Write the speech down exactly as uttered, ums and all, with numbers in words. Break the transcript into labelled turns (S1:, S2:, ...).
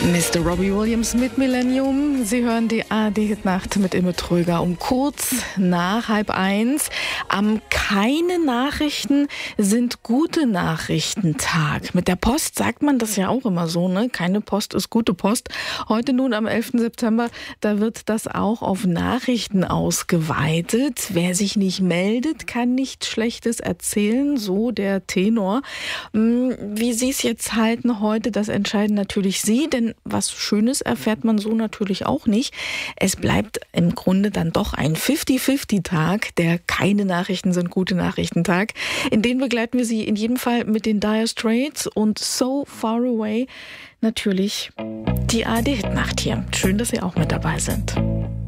S1: Mister Robbie Williams mit Millennium. Sie hören die A R D-Nacht mit Imme Tröger um kurz nach halb eins. Am Keine Nachrichten sind gute Nachrichten-Tag. Mit der Post sagt man das ja auch immer so, ne? Keine Post ist gute Post. Heute nun am elften September, da wird das auch auf Nachrichten ausgeweitet. Wer sich nicht meldet, kann nichts Schlechtes erzählen, so der Tenor. Wie Sie es jetzt halten heute, das entscheiden natürlich Sie, denn was Schönes erfährt man so natürlich auch nicht. Es bleibt im Grunde dann doch ein fünfzig-fünfzig-Tag, der Keine Nachrichten sind gute Nachrichten-Tag. In den begleiten wir Sie in jedem Fall mit den Dire Straits und So Far Away. Natürlich die A R D-Nacht hier. Schön, dass Sie auch mit dabei sind.